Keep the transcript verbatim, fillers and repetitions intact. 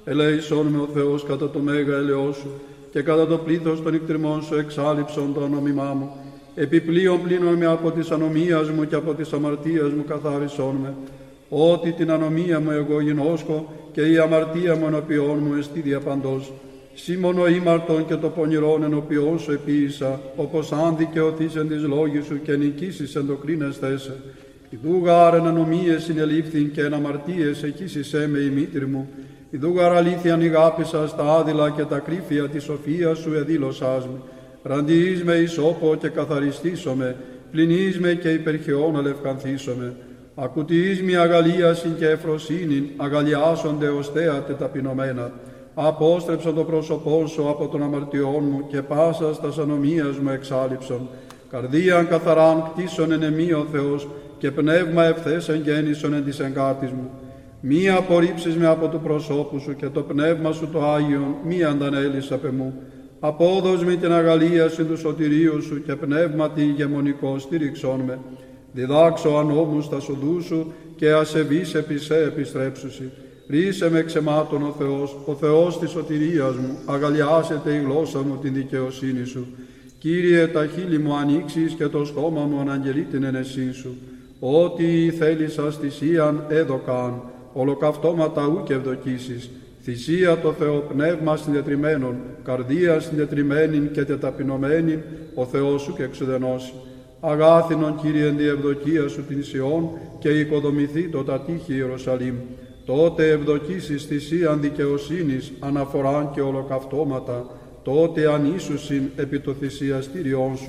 ελέησόν με ο Θεός κατά το μέγα ελαιό σου, και κατά το πλήθος των εκτριμών σου εξάλληψον το ανόμημά μου. Επιπλέον πλύνον με από της ανομίας μου και από της αμαρτίας μου καθάρισόν με. Ότι την ανομία μου εγώ γινώσκω και η αμαρτία μου ενωπιών μου εστί διαπαντός. Σήμωνο ήμαρτον και το πονηρόν ενωπιών σου επίησα, όπως αν δικαιωθείς εν της λόγης σου και νικήσεις εν το κρίνεσθέσαι. Ιδού γάρ εν ανομίες συνελήφθην και εν αμαρτίες εκείσισέ με η μήτρη μου. Ιδού γάρ αλήθειαν ηγάπησα στα άδειλα και τα κρύφια της σοφίας σου εδήλωσάς με. Ραντιείς με εις όπο και καθαριστήσομαι, πλυνείς με και υπερχαιών αλευκανθήσομαι. Ακουτιείς με αγαλίασιν και ευφροσύνην, αγαλιάσονται ως θέατε ταπεινωμένα. Απόστρεψον το πρόσωπόν σου από των αμαρτιών μου και πάσας τας ανομίας μου εξάλληψον. Καρδίαν καθαράν κτίσον εν εμεί ο Θεός και πνεύμα ευθέσεν γέννησον εν της εγκάρτης μου. Μη απορρίψεις με από του προσώπου σου και το πνεύμα σου το Άγιον μη αντανέλεις απ' εμού. Απόδος με την αγαλίαση του σωτηρίου σου και πνεύματι ηγεμονικό στήριξόν με. Διδάξω ανώμους τα σοδού σου και ασεβείς επί σε επιστρέψουσι. Ρίσε με ξεμάτων ο Θεός, ο Θεός της σωτηρίας μου, αγαλιάσετε η γλώσσα μου την δικαιοσύνη σου. Κύριε, τα χείλη μου ανοίξεις και το στόμα μου αναγγελεί την ενεσή σου. Ό,τι θέλησας θυσίαν έδωκαν, ολοκαυτώματα ούκ ευδοκίσεις. Θυσία το Θεό πνεύμα συντετριμένον, καρδία συντετριμένην και τεταπεινωμένην, ο Θεός σου και εξουδενώσει. Αγάθινον, Κύριε, εν τη ευδοκία σου την Σιών και οικοδομηθεί το τα τείχη Ιερουσαλήμ. Τότε ευδοκίσεις θυσίαν δικαιοσύνης, αναφοράν και ολοκαυτώματα, τότε ανήσουσιν επί το θυσιαστήριόν σου.